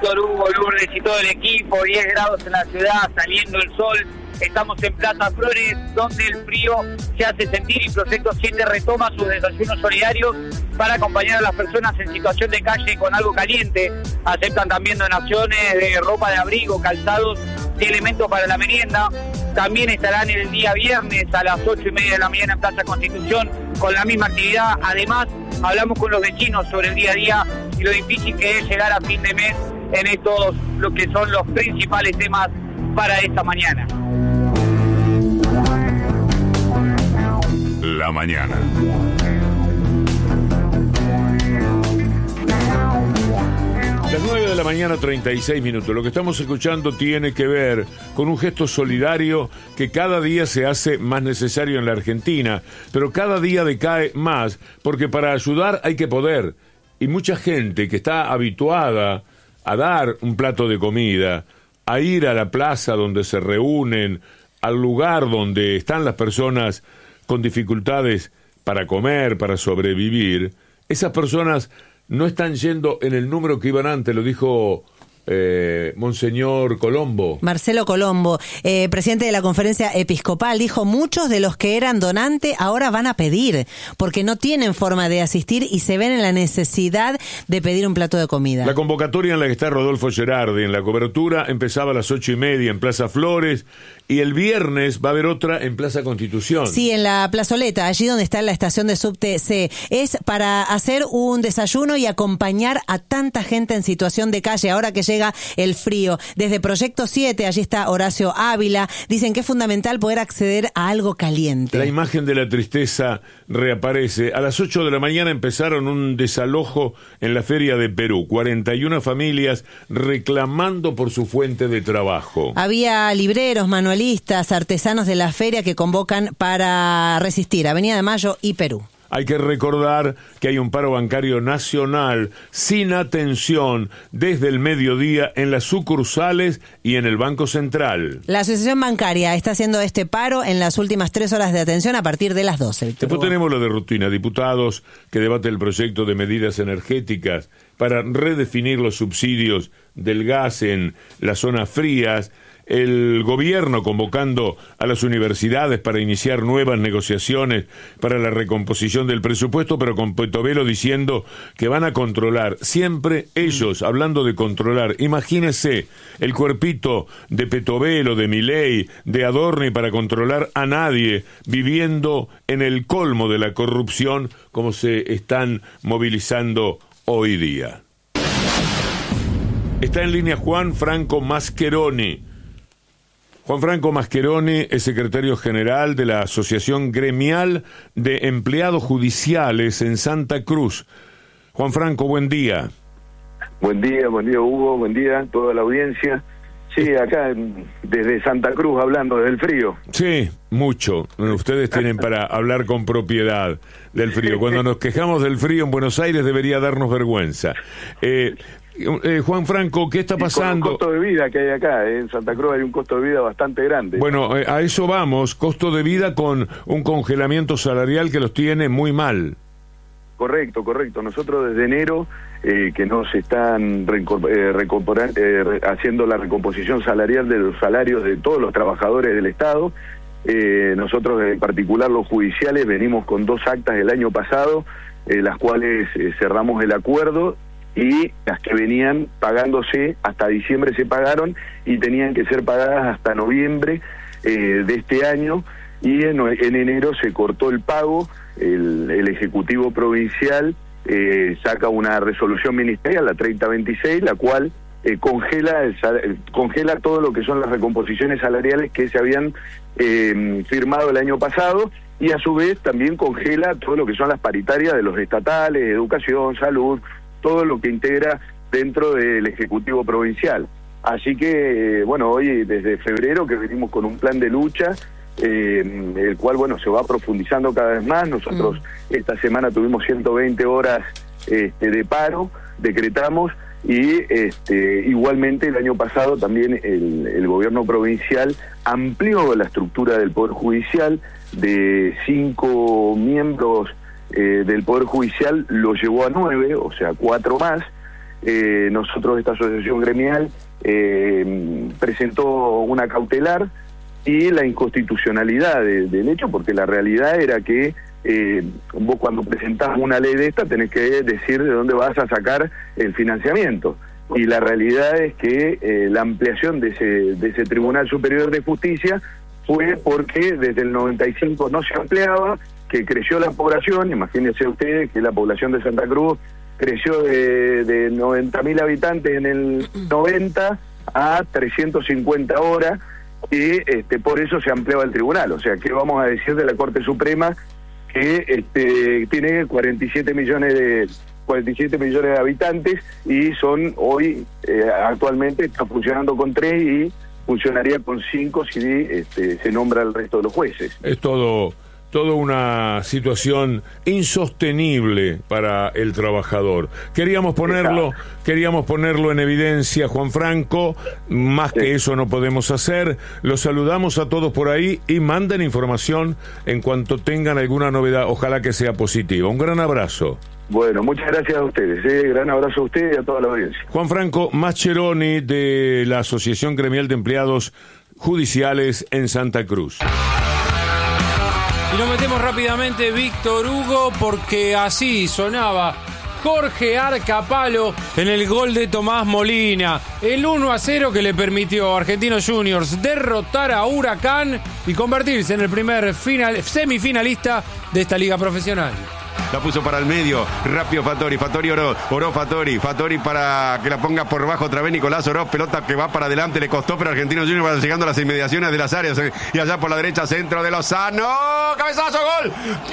Víctor, Hugo, Lourdes y todo el equipo, 10 grados en la ciudad, saliendo el sol. Estamos en Plaza Flores, donde el frío se hace sentir y Proyecto 7 retoma sus desayunos solidarios para acompañar a las personas en situación de calle con algo caliente. Aceptan también donaciones de ropa de abrigo, calzados y elementos para la merienda. También estarán el día viernes a las 8:30 de la mañana en Plaza Constitución con la misma actividad. Además, hablamos con los vecinos sobre el día a día y lo difícil que es llegar a fin de mes en estos, lo que son los principales temas para esta mañana. La mañana. Las 9 de la mañana, 36 minutos. Lo que estamos escuchando tiene que ver con un gesto solidario que cada día se hace más necesario en la Argentina, pero cada día decae más, porque para ayudar hay que poder. Y mucha gente que está habituada a dar un plato de comida, a ir a la plaza donde se reúnen, al lugar donde están las personas con dificultades para comer, para sobrevivir, esas personas no están yendo en el número que iban antes, lo dijo Monseñor Colombo. Marcelo Colombo, presidente de la Conferencia Episcopal, dijo: muchos de los que eran donantes ahora van a pedir, porque no tienen forma de asistir y se ven en la necesidad de pedir un plato de comida. La convocatoria en la que está Rodolfo Gerardi en la cobertura empezaba a las 8:30 en Plaza Flores, y el viernes va a haber otra en Plaza Constitución. Sí, en la plazoleta, allí donde está la estación de subte C. Es para hacer un desayuno y acompañar a tanta gente en situación de calle, ahora que llega el frío. Desde Proyecto 7, allí está Horacio Ávila, dicen que es fundamental poder acceder a algo caliente. La imagen de la tristeza reaparece. A las 8 de la mañana empezaron un desalojo en la Feria de Perú. 41 familias reclamando por su fuente de trabajo. Había libreros, manualistas, artesanos de la feria que convocan para resistir. Avenida de Mayo y Perú. Hay que recordar que hay un paro bancario nacional sin atención desde el mediodía en las sucursales y en el Banco Central. La Asociación Bancaria está haciendo este paro en las últimas 3 horas de atención a partir de las 12. Después tenemos lo de rutina. Diputados que debate el proyecto de medidas energéticas para redefinir los subsidios del gas en las zonas frías. El gobierno convocando a las universidades para iniciar nuevas negociaciones para la recomposición del presupuesto, pero con Petovelo diciendo que van a controlar, siempre ellos hablando de controlar. Imagínese el cuerpito de Petovelo, de Milei, de Adorni para controlar a nadie, viviendo en el colmo de la corrupción como se están movilizando hoy día. Está en línea Juan Franco Mascheroni. Juan Franco Mascheroni es secretario general de la Asociación Gremial de Empleados Judiciales en Santa Cruz. Juan Franco, buen día. Buen día Hugo, buen día a toda la audiencia. Sí, acá desde Santa Cruz hablando del frío. Sí, mucho. Ustedes tienen para hablar con propiedad del frío. Cuando nos quejamos del frío en Buenos Aires debería darnos vergüenza. Juan Franco, ¿qué está pasando? Con el costo de vida que hay acá, en Santa Cruz hay un costo de vida bastante grande. Bueno, a eso vamos, costo de vida con un congelamiento salarial que los tiene muy mal. Correcto. Nosotros desde enero que nos están haciendo la recomposición salarial de los salarios de todos los trabajadores del Estado. Nosotros, en particular los judiciales, venimos con 2 actas del año pasado, las cuales cerramos el acuerdo, y las que venían pagándose hasta diciembre se pagaron y tenían que ser pagadas hasta noviembre de este año, y en enero se cortó el pago. El Ejecutivo Provincial saca una resolución ministerial, la 3026, la cual congela todo lo que son las recomposiciones salariales que se habían firmado el año pasado, y a su vez también congela todo lo que son las paritarias de los estatales, educación, salud, todo lo que integra dentro del Ejecutivo Provincial. Así que, bueno, hoy desde febrero que venimos con un plan de lucha, el cual, bueno, se va profundizando cada vez más. Nosotros esta semana tuvimos 120 horas de paro, decretamos, y igualmente el año pasado también el gobierno provincial amplió la estructura del Poder Judicial de 5 miembros del Poder Judicial, lo llevó a 9, o sea, 4 más, nosotros, esta asociación gremial, presentó una cautelar y la inconstitucionalidad del hecho, porque la realidad era que vos cuando presentás una ley de esta tenés que decir de dónde vas a sacar el financiamiento. Y la realidad es que la ampliación de ese Tribunal Superior de Justicia fue porque desde el 95 no se ampliaba, que creció la población. Imagínense ustedes que la población de Santa Cruz creció de 90.000 habitantes en el 90 a 350 ahora, y por eso se ampliaba el tribunal. O sea, ¿qué vamos a decir de la Corte Suprema, que tiene 47 millones de habitantes y son hoy, actualmente está funcionando con 3 y funcionaría con 5 si se nombra el resto de los jueces? Es todo una situación insostenible para el trabajador. Queríamos ponerlo en evidencia, Juan Franco, más que eso no podemos hacer. Los saludamos a todos por ahí y manden información en cuanto tengan alguna novedad, ojalá que sea positiva. Un gran abrazo. Bueno, muchas gracias a ustedes, gran abrazo a ustedes y a toda la audiencia. Juan Franco Mascheroni, de la Asociación Gremial de Empleados Judiciales en Santa Cruz. Y nos metemos rápidamente, Víctor Hugo, porque así sonaba Jorge Arcapalo en el gol de Tomás Molina. El 1-0 que le permitió a Argentinos Juniors derrotar a Huracán y convertirse en el primer semifinalista de esta liga profesional. La puso para el medio, rápido Fattori oró Fattori para que la ponga por bajo otra vez Nicolás Oroz, pelota que va para adelante, le costó, pero Argentinos Juniors va llegando a las inmediaciones de las áreas, y allá por la derecha, centro de Lozano, cabezazo, gol,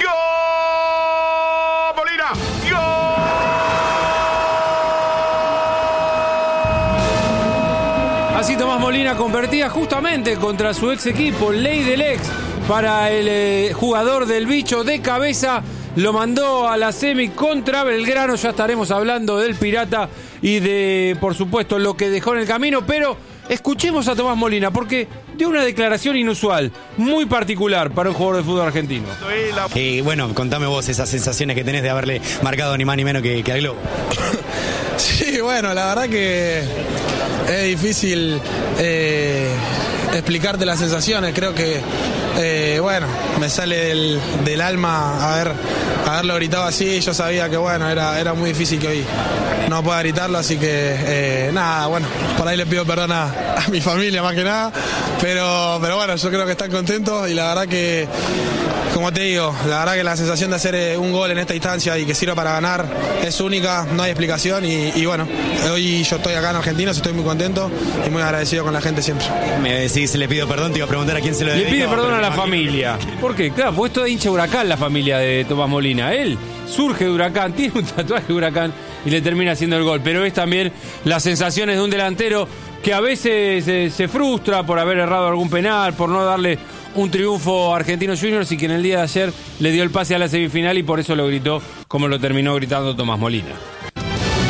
¡gol! Molina, ¡gol! Así Tomás Molina convertía justamente contra su ex equipo, ley del ex, para el jugador del bicho de cabeza. Lo mandó a la semi contra Belgrano. Ya estaremos hablando del Pirata y de, por supuesto, lo que dejó en el camino. Pero escuchemos a Tomás Molina, porque dio una declaración inusual, muy particular para un jugador de fútbol argentino. Bueno, contame vos esas sensaciones que tenés de haberle marcado ni más ni menos que al Globo. Sí, bueno, la verdad que es difícil explicarte las sensaciones. Creo que me sale del alma haberlo gritado así. Yo sabía que era muy difícil que hoy no pueda gritarlo, así que por ahí le pido perdón a mi familia más que nada, pero bueno, yo creo que están contentos y la verdad que, como te digo, la verdad que la sensación de hacer un gol en esta instancia y que sirva para ganar es única, no hay explicación y bueno, hoy yo estoy acá en Argentinos, estoy muy contento y muy agradecido con la gente siempre. Me decís, le pido perdón, te iba a preguntar a quién se lo dedica. Le pide perdón a la familia. ¿Por qué? Claro, pues esto es hincha de Huracán, la familia de Tomás Molina. Él surge de Huracán, tiene un tatuaje de Huracán y le termina haciendo el gol. Pero es también las sensaciones de un delantero que a veces se frustra por haber errado algún penal, por no darle un triunfo a Argentinos Juniors, y que en el día de ayer le dio el pase a la semifinal y por eso lo gritó como lo terminó gritando Tomás Molina.